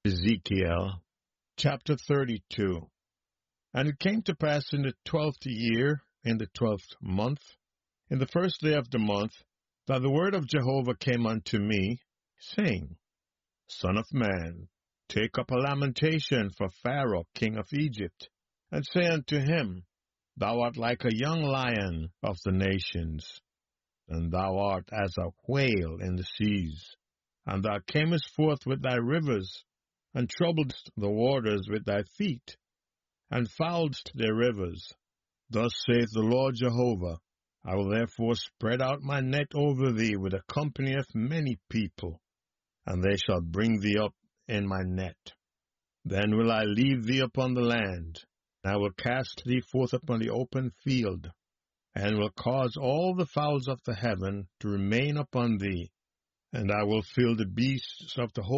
Ezekiel chapter 32. And it came to pass in the 12th year, in the 12th month, in the first day of the month, that the word of Jehovah came unto me, saying, Son of man, take up a lamentation for Pharaoh king of Egypt, and say unto him, Thou art like a young lion of the nations, and thou art as a whale in the seas, and thou camest forth with thy rivers, and troubledst the waters with thy feet, and fouledst their rivers. Thus saith the Lord Jehovah, I will therefore spread out my net over thee with a company of many people, and they shall bring thee up in my net. Then will I leave thee upon the land, and I will cast thee forth upon the open field, and will cause all the fowls of the heaven to remain upon thee, and I will fill the beasts of the whole